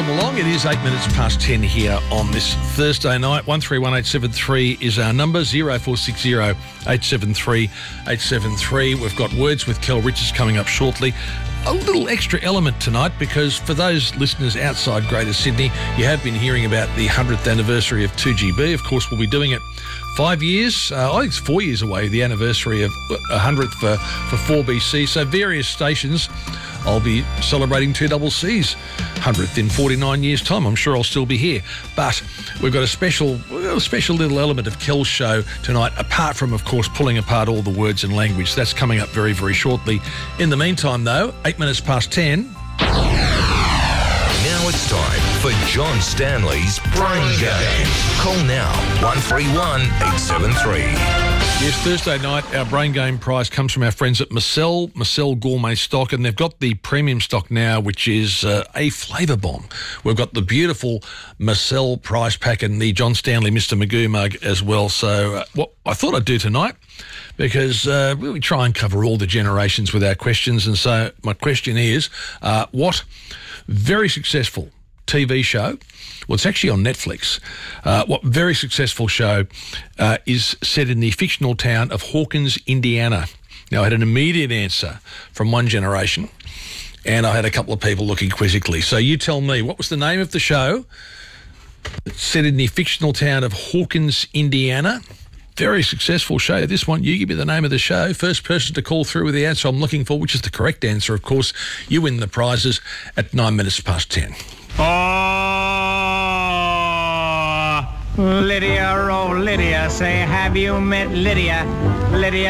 welcome along. It is 8 minutes past 10 here on this Thursday night. 131873 is our number, 0460 873 873. We've got Words with Kel Richards coming up shortly. A little extra element tonight because for those listeners outside Greater Sydney, you have been hearing about the 100th anniversary of 2GB. Of course, we'll be doing it 5 years. I think it's 4 years away, the anniversary of 100th for 4BC. So various stations, I'll be celebrating 2CC's 100th in 49 years' time. I'm sure I'll still be here. But we've got a special little element of Kel's show tonight, apart from, of course, pulling apart all the words and language. That's coming up very, very shortly. In the meantime, though, 8 minutes past 10. Now it's time for John Stanley's Brain Game. Call now, 131 873. Yes, Thursday night, our Brain Game prize comes from our friends at Marcel Gourmet Stock, and they've got the premium stock now, which is a flavour bomb. We've got the beautiful Marcel prize pack and the John Stanley Mr. Magoo mug as well. So what I thought I'd do tonight, because we try and cover all the generations with our questions, and so my question is, what very successful TV show, well, it's actually on Netflix, what very successful show is set in the fictional town of Hawkins, Indiana? Now, I had an immediate answer from one generation, and I had a couple of people looking quizzically. So you tell me, what was the name of the show set in the fictional town of Hawkins, Indiana? Very successful show. This one, you give me the name of the show. First person to call through with the answer I'm looking for, which is the correct answer, of course, you win the prizes at 9 minutes past 10. Oh, Lydia, oh, Lydia, say, have you met Lydia? Lydia.